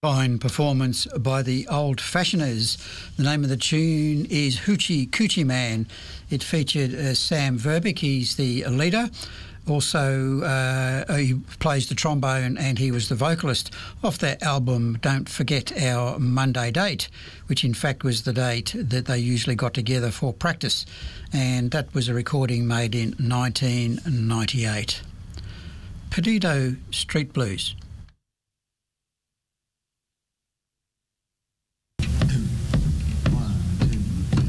Fine performance by the Old Fashioners. The name of the tune is Hoochie Coochie Man. It featured Sam Verbeek. He's the leader. Also, he plays the trombone and he was the vocalist off that album Don't Forget Our Monday Date, which in fact was the date that they usually got together for practice. And that was a recording made in 1998. Perdido Street Blues.